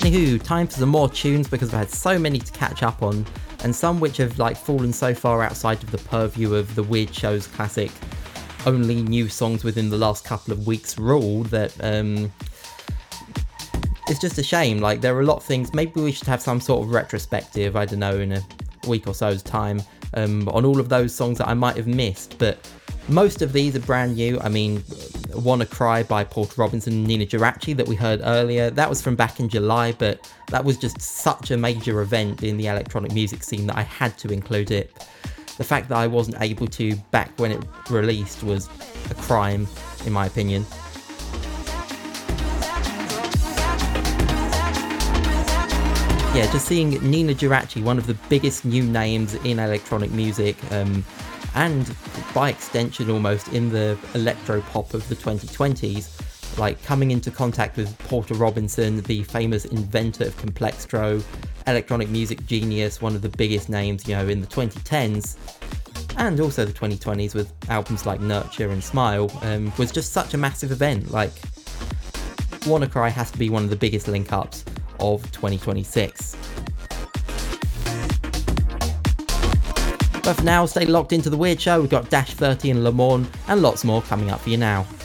Anywho, time for some more tunes because I've had so many to catch up on, and some which have like fallen so far outside of the purview of the Weird Show's classic only new songs within the last couple of weeks rule that it's just a shame. Like, there are a lot of things. Maybe we should have some sort of retrospective, I don't know, in a week or so's time, on all of those songs that I might have missed. But most of these are brand new. I mean, Wanna Cry by Porter Robinson and Nina Geraci that we heard earlier, that was from back in July, but that was just such a major event in the electronic music scene that I had to include it. The fact that I wasn't able to back when it released was a crime, in my opinion. Yeah, just seeing Nina Geraci, one of the biggest new names in electronic music, and by extension almost in the electro pop of the 2020s, like coming into contact with Porter Robinson, the famous inventor of Complextro, electronic music genius, one of the biggest names, you know, in the 2010s, and also the 2020s with albums like Nurture and Smile, was just such a massive event. Like, Wanna Cry has to be one of the biggest link-ups of 2026. But for now, stay locked into The Weird Show. We've got Dash 30 and Le Morne, and lots more coming up for you now.